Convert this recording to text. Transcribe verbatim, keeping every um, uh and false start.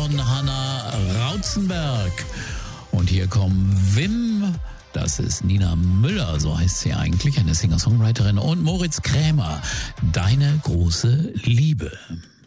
von Hanna Rautzenberg. Und hier kommen Wim, das ist Nina Müller, so heißt sie eigentlich, eine Singer-Songwriterin, und Moritz Krämer, Deine große Liebe.